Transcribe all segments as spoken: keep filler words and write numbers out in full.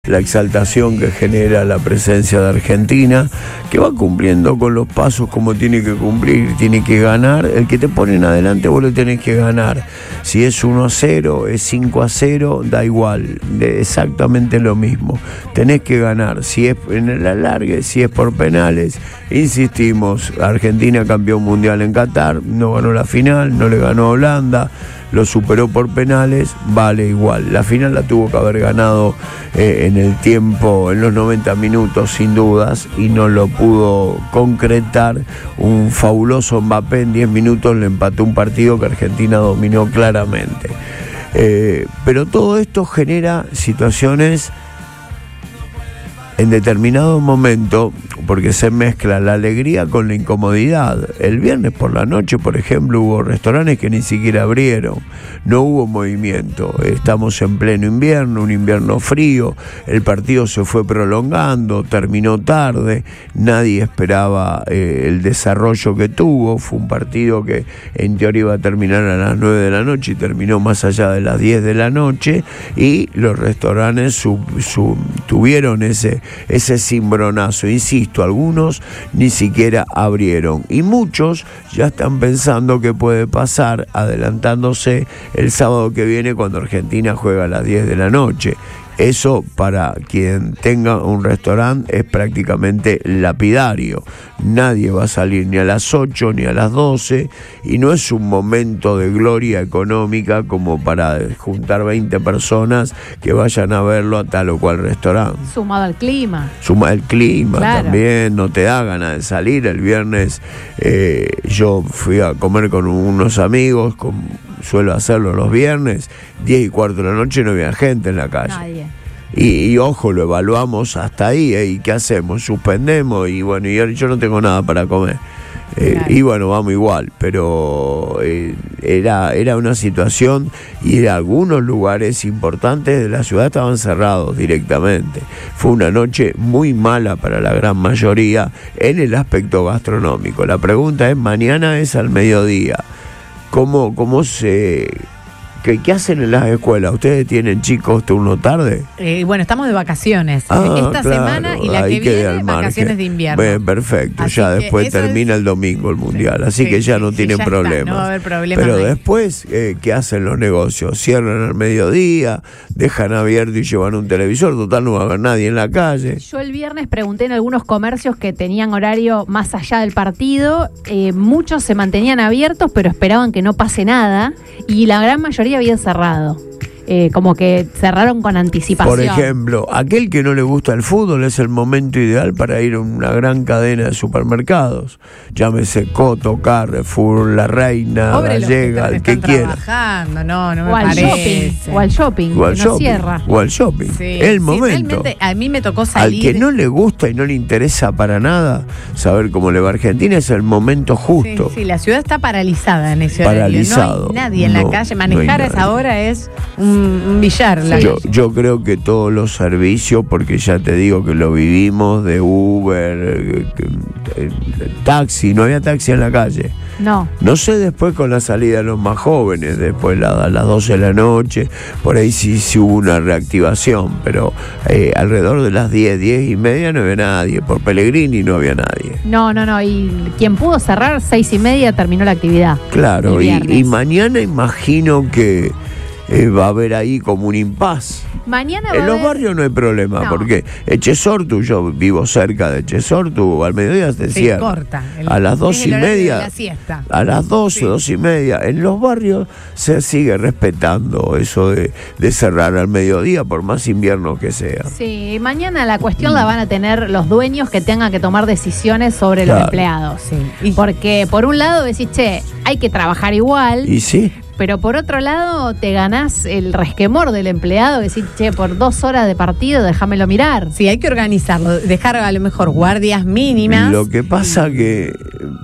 la exaltación que genera la presencia de Argentina, que va cumpliendo con los pasos como tiene que cumplir, tiene que ganar. El que te ponen adelante vos lo tenés que ganar. Si es uno a cero, es cinco a cero, da igual, de exactamente lo mismo. Tenés que ganar, si es en el alargue, si es por penales. Insistimos, Argentina campeón mundial en Qatar, no ganó la final, no le ganó a Holanda, lo superó por penales, vale igual. La final la tuvo que haber ganado eh, en el tiempo, en los noventa minutos sin dudas, y no lo pudo concretar. Un fabuloso Mbappé en diez minutos le empató un partido que Argentina dominó claramente. Eh, pero todo esto genera situaciones en determinado momento, porque se mezcla la alegría con la incomodidad. El viernes por la noche, por ejemplo, hubo restaurantes que ni siquiera abrieron, no hubo movimiento. Estamos en pleno invierno, un invierno frío, el partido se fue prolongando, terminó tarde, nadie esperaba eh, el desarrollo que tuvo. Fue un partido que en teoría iba a terminar a las nueve de la noche y terminó más allá de las diez de la noche, y los restaurantes sub, sub, tuvieron ese ese cimbronazo. Insisto, algunos ni siquiera abrieron y muchos ya están pensando qué puede pasar, adelantándose el sábado que viene cuando Argentina juega a las diez de la noche. Eso, para quien tenga un restaurante, es prácticamente lapidario. Nadie va a salir ni a las ocho ni a las doce, y no es un momento de gloria económica como para juntar veinte personas que vayan a verlo a tal o cual restaurante. Sumado al clima. Suma el clima, claro. También no te da ganas de salir. El viernes eh, yo fui a comer con unos amigos, con, suelo hacerlo los viernes, diez y cuarto de la noche no había gente en la calle. Nadie. Y, y ojo, lo evaluamos hasta ahí, ¿eh? ¿Y qué hacemos? Suspendemos, y bueno, y yo no tengo nada para comer. Eh, claro. Y bueno, vamos igual, pero eh, era, era una situación, y algunos lugares importantes de la ciudad estaban cerrados directamente. Fue una noche muy mala para la gran mayoría en el aspecto gastronómico. La pregunta es, mañana es al mediodía. ¿Cómo, cómo se... ¿Qué, ¿Qué hacen en las escuelas? ¿Ustedes tienen chicos turno tarde? Eh, bueno, estamos de vacaciones. Ah, Esta claro, semana y la que viene, vacaciones de invierno. Bien, perfecto. Así ya después termina es... el domingo el mundial. Así sí, que ya no sí, tienen ya problemas. Está, no va a haber problemas. Pero ahí. Después, eh, ¿qué hacen los negocios? Cierran al mediodía, dejan abierto y llevan un televisor. Total, no va a haber nadie en la calle. Yo el viernes pregunté en algunos comercios que tenían horario más allá del partido. Eh, muchos se mantenían abiertos, pero esperaban que no pase nada. Y la gran mayoría había cerrado, eh, como que cerraron con anticipación. Por ejemplo, aquel que no le gusta el fútbol, es el momento ideal para ir a una gran cadena de supermercados, llámese Coto, Carrefour, La Reina, Pobre Gallega, el que quiera. No, no me o al shopping, o al shopping, o al que shopping, no cierra. O al shopping, sí, el sí, momento. A mí me tocó salir. Al que no le gusta y no le interesa para nada saber cómo le va a Argentina, es el momento justo. Sí, sí, la ciudad está paralizada en ese Paralizado. horario. No hay nadie en no, la calle. Manejar no a esa hora es un un billar. La yo, yo creo que todos los servicios, porque ya te digo que lo vivimos, de Uber, eh, eh, taxi, no había taxi en la calle. No. No sé después con la salida de los más jóvenes, después la, a las doce de la noche, por ahí sí, sí hubo una reactivación, pero eh, alrededor de las diez, diez y media no había nadie. Por Pellegrini no había nadie. No, no, no. Y quien pudo cerrar, seis y media terminó la actividad. Claro, y, y mañana imagino que Eh, va a haber ahí como un impas. Mañana va en los a haber... barrios no hay problema, no. Porque Echesortu, yo vivo cerca de Echesortu, al mediodía se cierra. Corta. El, a las dos y media. La siesta. A las doce, sí. dos y media. En los barrios se sigue respetando eso de, de cerrar al mediodía, por más invierno que sea. Sí, mañana la cuestión mm. la van a tener los dueños que tengan que tomar decisiones sobre claro. los empleados. Sí. Porque por un lado decís, che, hay que trabajar igual. Y sí. Pero por otro lado, te ganás el resquemor del empleado, decir, che, por dos horas de partido, déjamelo mirar. Sí, hay que organizarlo, dejar a lo mejor guardias mínimas. Lo que pasa que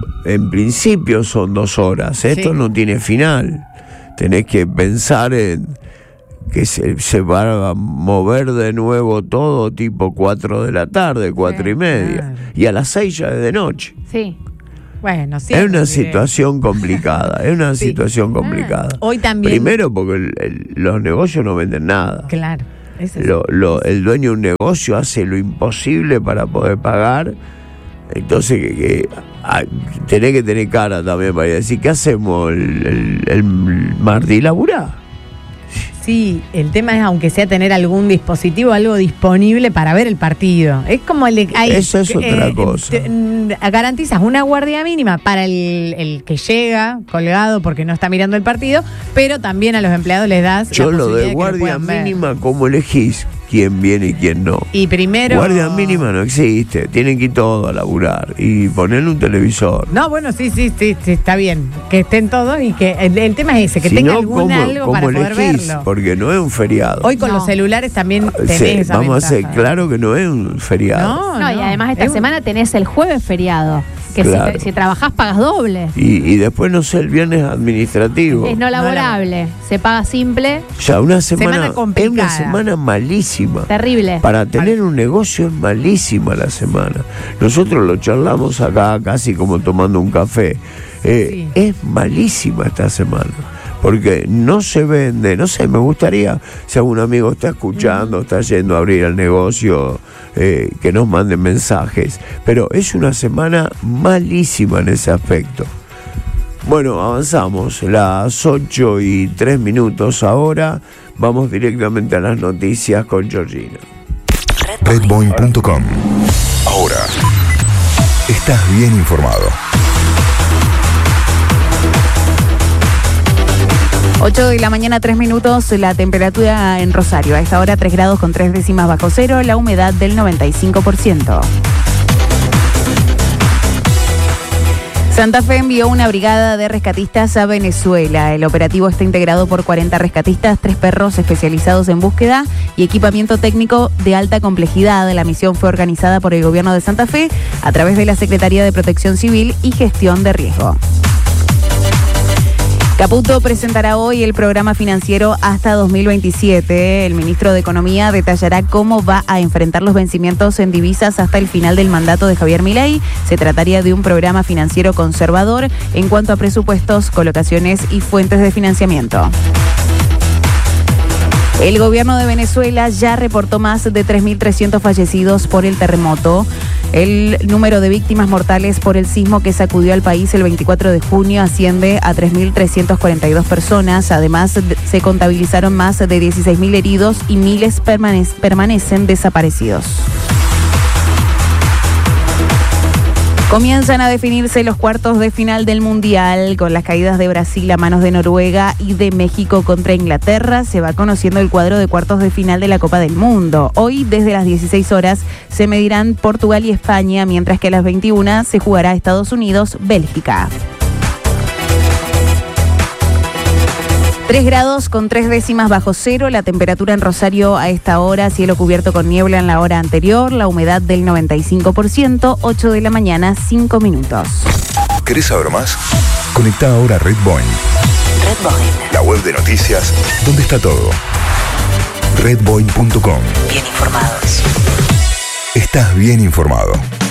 en principio son dos horas, esto sí. no tiene final. Tenés que pensar en que se, se va a mover de nuevo todo tipo cuatro de la tarde, cuatro sí, y media. Claro. Y a las seis ya es de noche. Sí. Bueno, sí. Es una situación complicada, es una sí. situación complicada. Ah, hoy también. Primero porque el, el, los negocios no venden nada. Claro. lo, lo, el dueño de un negocio hace lo imposible para poder pagar. Entonces que, que ah, tenés que tener cara también para decir, ¿qué hacemos el, el, el martes? ¿Laburá? Sí, el tema es, aunque sea tener algún dispositivo, algo disponible para ver el partido. Es como el de... Hay, Eso es otra eh, cosa. Te, garantizas una guardia mínima para el, el que llega colgado porque no está mirando el partido, pero también a los empleados les das... Yo la lo de posibilidad guardia de que lo mínima, ¿cómo elegís quién viene y quién no? Y primero... Guardia mínima no existe, tienen que ir todos a laburar y ponerle un televisor. No, bueno, sí, sí, sí, sí, está bien. Que estén todos y que... El, el tema es ese, que si tenga no, algún ¿cómo, algo cómo para poder elegís? verlo. Porque no es un feriado. Hoy con no. los celulares también tenés Sí, esa vamos a ventaja. hacer claro que no es un feriado. No, No, y además esta es un- semana tenés el jueves feriado, que Claro. si, si trabajás pagas doble. Y, y después, no sé, el viernes administrativo. Es no laborable, se paga simple, Ya una semana, Semana es complicada. una semana malísima. terrible. Para tener un negocio es malísima la semana. Nosotros lo charlamos acá casi como tomando un café. Eh, Sí. Es malísima esta semana. Porque no se vende, no sé, me gustaría, si algún amigo está escuchando, está yendo a abrir el negocio, eh, que nos manden mensajes. Pero es una semana malísima en ese aspecto. Bueno, avanzamos, las ocho y tres minutos ahora, vamos directamente a las noticias con Georgina. Redboin punto com. Ahora estás bien informado. ocho de la mañana, tres minutos, la temperatura en Rosario. A esta hora tres grados con tres décimas bajo cero, la humedad del noventa y cinco por ciento. Santa Fe envió una brigada de rescatistas a Venezuela. El operativo está integrado por cuarenta rescatistas, tres perros especializados en búsqueda y equipamiento técnico de alta complejidad. La misión fue organizada por el gobierno de Santa Fe a través de la Secretaría de Protección Civil y Gestión de Riesgo. Caputo presentará hoy el programa financiero hasta dos mil veintisiete. El ministro de Economía detallará cómo va a enfrentar los vencimientos en divisas hasta el final del mandato de Javier Milei. Se trataría de un programa financiero conservador en cuanto a presupuestos, colocaciones y fuentes de financiamiento. El gobierno de Venezuela ya reportó más de tres mil trescientos fallecidos por el terremoto. El número de víctimas mortales por el sismo que sacudió al país el veinticuatro de junio asciende a tres mil trescientas cuarenta y dos personas. Además, se contabilizaron más de dieciséis mil heridos y miles permane- permanecen desaparecidos. Comienzan a definirse los cuartos de final del Mundial con las caídas de Brasil a manos de Noruega y de México contra Inglaterra. Se va conociendo el cuadro de cuartos de final de la Copa del Mundo. Hoy, desde las dieciséis horas, se medirán Portugal y España, mientras que a las veintiuna se jugará Estados Unidos-Bélgica. tres grados con tres décimas bajo cero, la temperatura en Rosario a esta hora, cielo cubierto con niebla en la hora anterior, la humedad del noventa y cinco por ciento, ocho de la mañana, cinco minutos. ¿Querés saber más? Conecta ahora a Redboin, Redboin. la web de noticias donde está todo. Redboin punto com. Bien informados. Estás bien informado.